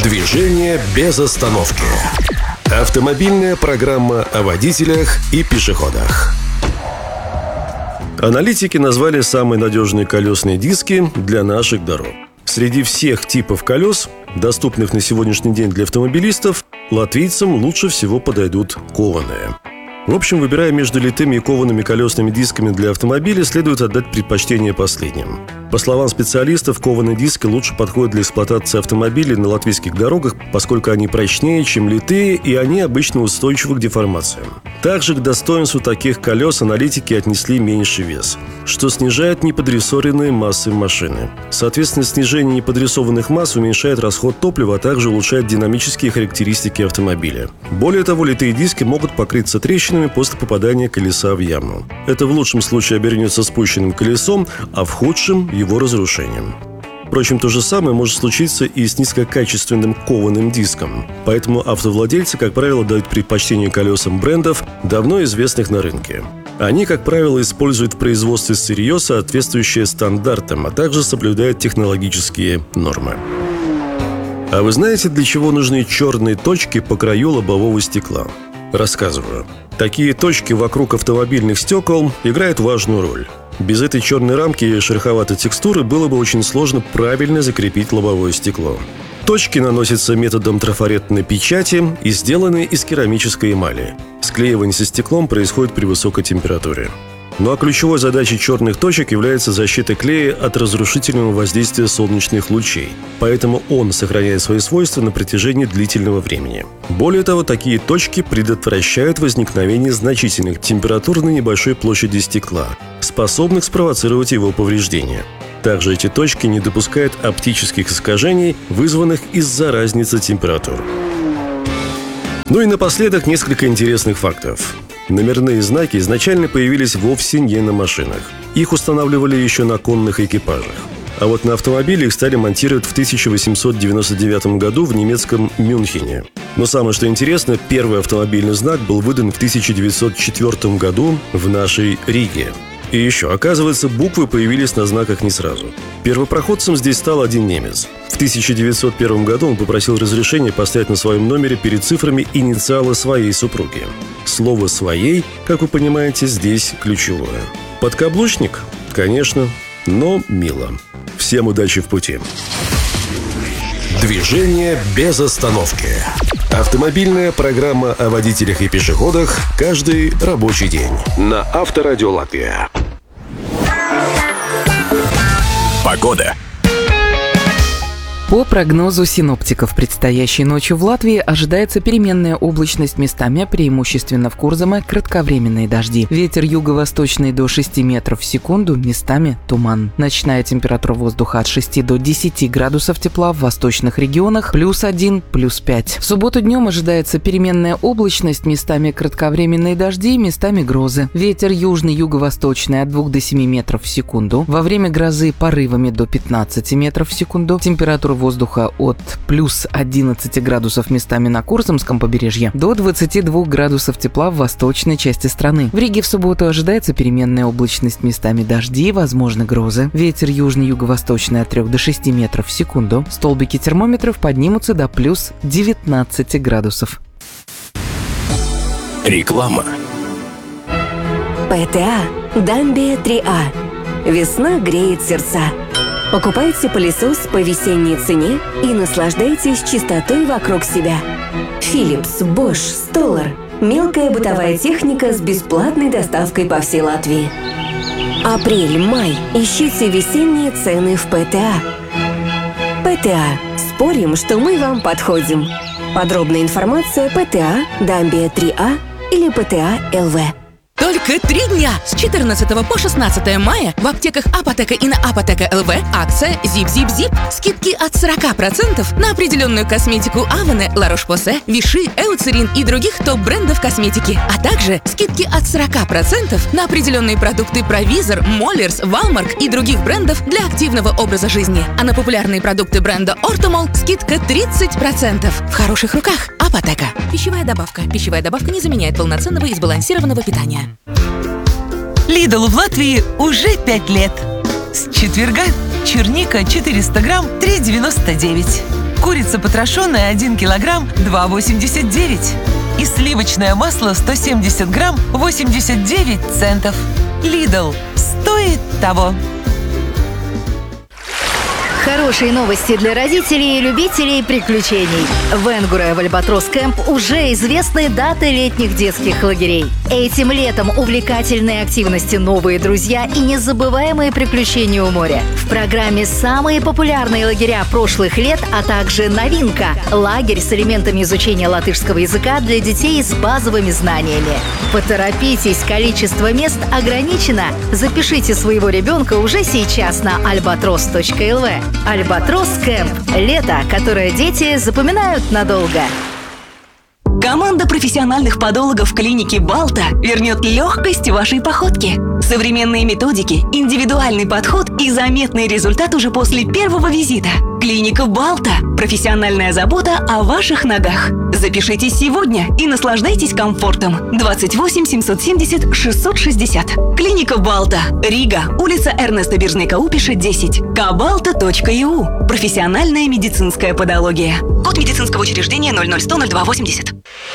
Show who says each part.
Speaker 1: Движение без остановки. Автомобильная программа о водителях и пешеходах. Аналитики назвали самые надежные колесные диски для наших дорог. Среди всех типов колес, доступных на сегодняшний день для автомобилистов, латвийцам лучше всего подойдут кованые. В общем, выбирая между литыми и коваными колесными дисками для автомобиля, следует отдать предпочтение последним. По словам специалистов, кованые диски лучше подходят для эксплуатации автомобилей на латвийских дорогах, поскольку они прочнее, чем литые, и они обычно устойчивы к деформациям. Также к достоинству таких колес аналитики отнесли меньший вес, что снижает неподрессоренные массы машины. Соответственно, снижение неподрессованных масс уменьшает расход топлива, а также улучшает динамические характеристики автомобиля. Более того, литые диски могут покрыться трещинами после попадания колеса в яму. Это в лучшем случае обернется спущенным колесом, а в худшем – его разрушением. Впрочем, то же самое может случиться и с низкокачественным кованым диском. Поэтому автовладельцы, как правило, дают предпочтение колесам брендов, давно известных на рынке. Они, как правило, используют в производстве сырье, соответствующее стандартам, а также соблюдают технологические нормы. А вы знаете, для чего нужны черные точки по краю лобового стекла? Рассказываю. Такие точки вокруг автомобильных стекол играют важную роль. Без этой черной рамки и шероховатой текстуры было бы очень сложно правильно закрепить лобовое стекло. Точки наносятся методом трафаретной печати и сделаны из керамической эмали. Склеивание со стеклом происходит при высокой температуре. Ну а ключевой задачей черных точек является защита клея от разрушительного воздействия солнечных лучей, поэтому он сохраняет свои свойства на протяжении длительного времени. Более того, такие точки предотвращают возникновение значительных температур на небольшой площади стекла, способных спровоцировать его повреждения. Также эти точки не допускают оптических искажений, вызванных из-за разницы температур. Ну и напоследок несколько интересных фактов. Номерные знаки изначально появились вовсе не на машинах. Их устанавливали еще на конных экипажах. А вот на автомобиле их стали монтировать в 1899 году в немецком Мюнхене. Но самое что интересно, первый автомобильный знак был выдан в 1904 году в нашей Риге. И еще, оказывается, буквы появились на знаках не сразу. Первопроходцем здесь стал один немец. В 1901 году он попросил разрешения поставить на своем номере перед цифрами инициалы своей супруги. Слово «своей», как вы понимаете, здесь ключевое. Подкаблучник? Конечно, но мило. Всем удачи в пути. Движение без остановки. Автомобильная программа о водителях и пешеходах каждый рабочий день на Авторадио Латвия. Погода.
Speaker 2: По прогнозу синоптиков, предстоящей ночью в Латвии ожидается переменная облачность, местами преимущественно в Курзаме кратковременные дожди. Ветер юго-восточный до 6 метров в секунду, местами туман. Ночная температура воздуха от 6 до 10 градусов тепла, в восточных регионах +1, +5. В субботу днем ожидается переменная облачность, местами кратковременные дожди, местами грозы. Ветер южный юго-восточный от 2 до 7 метров в секунду. Во время грозы порывами до 15 метров в секунду. Температура воздуха от +11 градусов местами на Курзамском побережье до 22 градусов тепла в восточной части страны. В Риге в субботу ожидается переменная облачность, местами дожди, возможны грозы. Ветер южный юго-восточный от 3 до 6 метров в секунду. Столбики термометров поднимутся до +19 градусов.
Speaker 1: Реклама.
Speaker 3: ПТА Дамбия 3А. Весна греет сердца. Покупайте пылесос по весенней цене и наслаждайтесь чистотой вокруг себя. Philips, Bosch, Stoller. Мелкая бытовая техника с бесплатной доставкой по всей Латвии. Апрель-май. Ищите весенние цены в ПТА. ПТА. Спорим, что мы вам подходим. Подробная информация ПТА Дамбия 3А или ПТА ЛВ.
Speaker 4: Только 3 дня с 14 по 16 мая в аптеках Апотека и на Апотека ЛВ акция «Зип-зип-зип». Скидки от 40% на определенную косметику Avene, La Roche-Posay, Vichy, Eucerin и других топ-брендов косметики. А также скидки от 40% на определенные продукты Provisor, Mollers, Walmart и других брендов для активного образа жизни. А на популярные продукты бренда Ortomol скидка 30%. В хороших руках Апотека. Пищевая добавка. Пищевая добавка не заменяет полноценного и сбалансированного питания.
Speaker 5: Lidl в Латвии уже 5 лет. С четверга черника 400 грамм 3,99. Курица потрошенная 1 килограмм 2,89. И сливочное масло 170 грамм 89 центов. Lidl. Стоит того.
Speaker 6: Хорошие новости для родителей и любителей приключений. В Энгуре в Альбатрос Кэмп уже известны даты летних детских лагерей. Этим летом увлекательные активности, новые друзья и незабываемые приключения у моря. В программе самые популярные лагеря прошлых лет, а также новинка – лагерь с элементами изучения латышского языка для детей с базовыми знаниями. Поторопитесь, количество мест ограничено. Запишите своего ребенка уже сейчас на albatros.lv. Альбатрос Кэмп. Лето, которое дети запоминают надолго.
Speaker 7: Команда профессиональных подологов клиники «Балта» вернет легкость вашей походке. Современные методики, индивидуальный подход и заметный результат уже после первого визита. Клиника «Балта» – профессиональная забота о ваших ногах. Запишитесь сегодня и наслаждайтесь комфортом. 28 770 660. Клиника «Балта», Рига, улица Эрнеста Биржника-Упиша, 10. kabalta.eu. Профессиональная медицинская подология. Код медицинского учреждения 00100280.